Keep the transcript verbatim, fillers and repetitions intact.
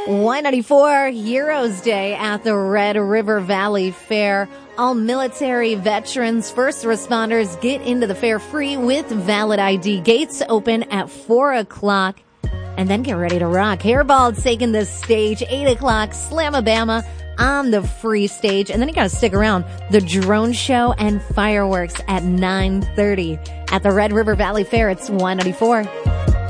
one ninety-four Heroes Day at the Red River Valley Fair. All military, veterans, first responders get into the fair free with valid I D. Gates open at four o'clock. And then get ready to rock. Hairball's taking the stage, eight o'clock, Slamabama on the free stage. And then you got to stick around. The drone show and fireworks at nine thirty. At the Red River Valley Fair, it's one ninety-four.